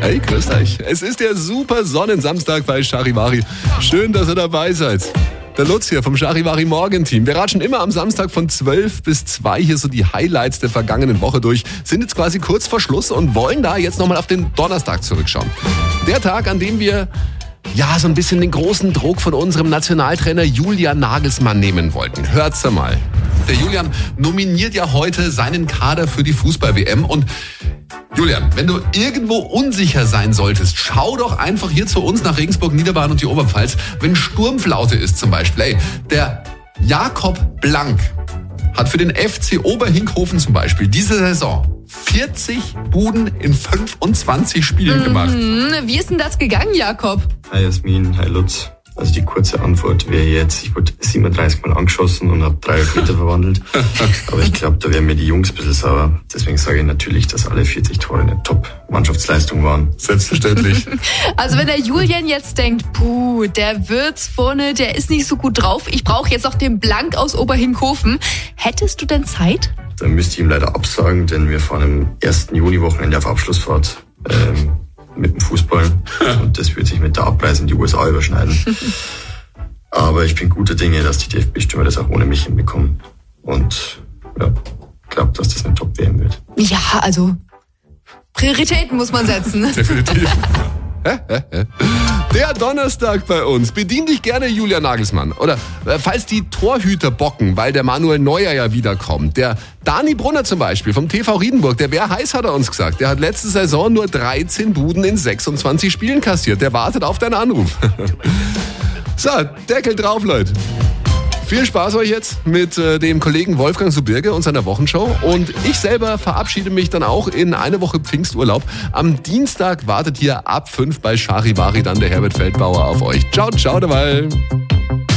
Hey, grüßt euch. Es ist der super Sonnensamstag bei Charivari. Schön, dass ihr dabei seid. Der Lutz hier vom Charivari Morgenteam. Wir ratschen immer am Samstag von 12 bis 2 hier so die Highlights der vergangenen Woche durch. Sind jetzt quasi kurz vor Schluss und wollen da jetzt nochmal auf den Donnerstag zurückschauen. Der Tag, an dem wir so ein bisschen den großen Druck von unserem Nationaltrainer Julian Nagelsmann nehmen wollten. Hört's mal. Der Julian nominiert ja heute seinen Kader für die Fußball-WM und Julian, wenn du irgendwo unsicher sein solltest, schau doch einfach hier zu uns nach Regensburg, Niederbayern und die Oberpfalz, wenn Sturmflaute ist zum Beispiel. Ey, der Jakob Blank hat für den FC Oberhinkhofen zum Beispiel diese Saison 40 Buden in 25 Spielen gemacht. Wie ist denn das gegangen, Jakob? Hi Jasmin, hi Lutz. Also die kurze Antwort wäre jetzt, ich wurde 37 Mal angeschossen und habe 3 Meter verwandelt. Aber ich glaube, da wären mir die Jungs ein bisschen sauer. Deswegen sage ich natürlich, dass alle 40 Tore eine Top-Mannschaftsleistung waren. Selbstverständlich. Also wenn der Julian jetzt denkt, der wird's vorne, der ist nicht so gut drauf, ich brauche jetzt noch den Blank aus Oberhinkhofen. Hättest du denn Zeit? Dann müsste ich ihm leider absagen, denn wir fahren am 1. Juni-Wochenende auf Abschlussfahrt mit dem Fußball. Und das wird sich mit der Abreise in die USA überschneiden. Aber ich bin guter Dinge, dass die DFB-Stürmer das auch ohne mich hinbekommen. Und glaube, dass das eine Top-WM wird. Ja, also Prioritäten muss man setzen. Definitiv. Der Donnerstag bei uns. Bedien dich gerne, Julian Nagelsmann. Oder falls die Torhüter bocken, weil der Manuel Neuer ja wiederkommt. Der Dani Brunner zum Beispiel vom TV Riedenburg, der wäre heiß, hat er uns gesagt. Der hat letzte Saison nur 13 Buden in 26 Spielen kassiert. Der wartet auf deinen Anruf. So, Deckel drauf, Leute. Viel Spaß euch jetzt mit dem Kollegen Wolfgang Subirge und seiner Wochenshow. Und ich selber verabschiede mich dann auch in eine Woche Pfingsturlaub. Am Dienstag wartet hier ab 5 bei Charivari dann der Herbert Feldbauer auf euch. Ciao, ciao dabei.